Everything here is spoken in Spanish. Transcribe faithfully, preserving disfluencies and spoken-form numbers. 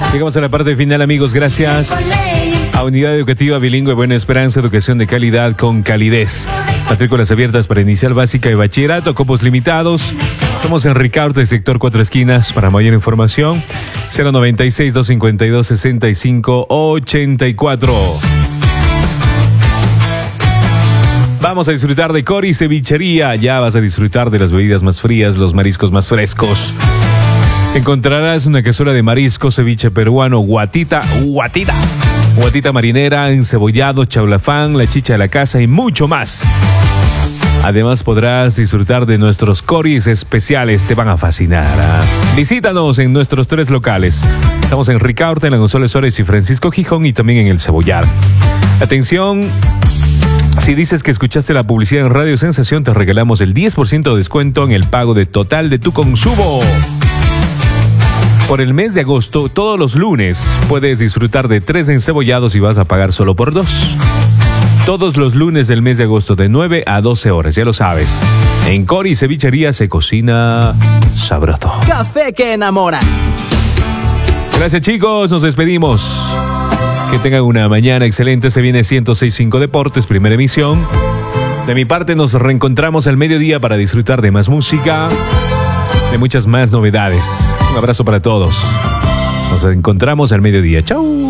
Llegamos a la parte final, amigos. Gracias a Unidad Educativa Bilingüe Buena Esperanza, educación de calidad con calidez. Matrículas abiertas para inicial básica y bachillerato, cupos limitados. Estamos en Ricaurte, sector Cuatro Esquinas. Para mayor información, cero noventa y seis, doscientos cincuenta y dos, sesenta y cinco ochenta y cuatro. Vamos a disfrutar de Cori Cevichería. Ya vas a disfrutar de las bebidas más frías, los mariscos más frescos. Encontrarás una cazuela de marisco, ceviche peruano, guatita, guatita, guatita marinera, encebollado, chaulafán, la chicha de la casa y mucho más. Además podrás disfrutar de nuestros coris especiales, te van a fascinar, ¿eh? Visítanos en nuestros tres locales. Estamos en Ricaurte, en la González Suárez y Francisco Gijón, y también en el Cebollar. Atención, si dices que escuchaste la publicidad en Radio Sensación, te regalamos el diez por ciento de descuento en el pago de total de tu consumo. Por el mes de agosto, todos los lunes, puedes disfrutar de tres encebollados y vas a pagar solo por dos. Todos los lunes del mes de agosto, de nueve a doce horas, ya lo sabes. En Cori Cevichería se cocina sabroso. Café que enamora. Gracias, chicos, nos despedimos. Que tengan una mañana excelente. Se viene ciento seis punto cinco Deportes, primera emisión. De mi parte, nos reencontramos al mediodía para disfrutar de más música, de muchas más novedades. Un abrazo para todos. Nos encontramos al mediodía. Chau.